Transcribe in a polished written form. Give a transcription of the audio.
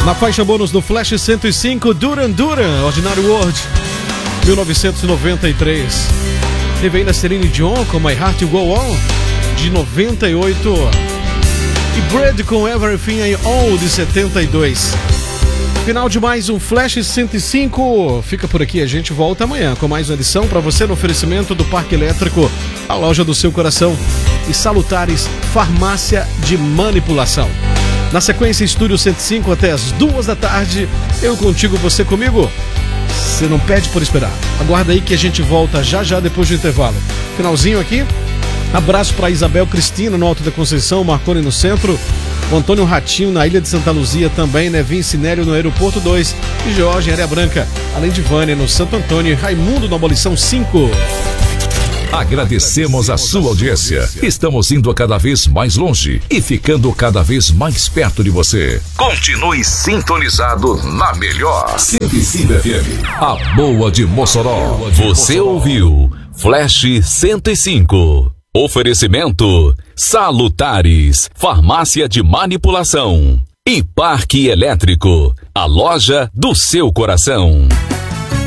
Na faixa bônus do Flash 105, Duran Duran, Ordinary World, 1993. Teve ainda Celine Dion com My Heart Will Go On, de 98. E Brad com Everything I Own, de 72. Final de mais um Flash 105. Fica por aqui, a gente volta amanhã com mais uma edição para você no oferecimento do Parque Elétrico, a loja do seu coração, e Salutares, farmácia de manipulação. Na sequência, Estúdio 105 até as 2 da tarde. Eu contigo, você comigo. Você não pede por esperar. Aguarda aí que a gente volta já já depois do intervalo. Finalzinho aqui. Abraço para Isabel Cristina no Alto da Conceição, Marconi no centro, o Antônio Ratinho na Ilha de Santa Luzia também, Nevin Sinélio no Aeroporto 2 e Jorge em Área Branca, além de Vânia no Santo Antônio e Raimundo na Abolição 5. Agradecemos a sua audiência. Estamos indo cada vez mais longe e ficando cada vez mais perto de você. Continue sintonizado na melhor 105 FM, a boa de Mossoró. Você ouviu Flash 105. Oferecimento Salutares, farmácia de manipulação, e Parque Elétrico, a loja do seu coração.